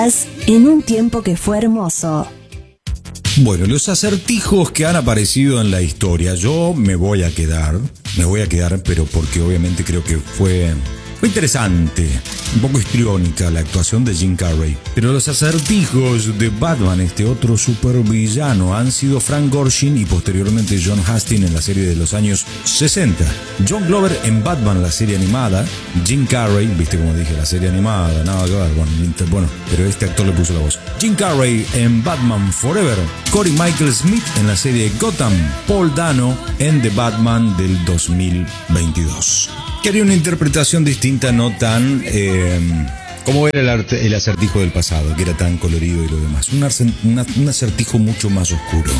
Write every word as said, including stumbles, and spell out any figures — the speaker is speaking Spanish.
En un tiempo que fue hermoso. Bueno, los acertijos que han aparecido en la historia, yo me voy a quedar, me voy a quedar, pero porque obviamente creo que fue, fue interesante, un poco histriónica la actuación de Jim Carrey. Pero los acertijos de Batman, este otro supervillano, han sido Frank Gorshin y posteriormente John Huston en la serie de los años sesenta. John Glover en Batman, la serie animada. Jim Carrey, viste como dije, la serie animada, nada que ver, bueno, bueno, pero este actor le puso la voz. Jim Carrey en Batman Forever. Corey Michael Smith en la serie Gotham. Paul Dano en The Batman del dos mil veintidós. Quería una interpretación distinta, no tan eh, como era el, arte, el acertijo del pasado, que era tan colorido y lo demás. Un, arce, una, un acertijo mucho más oscuro.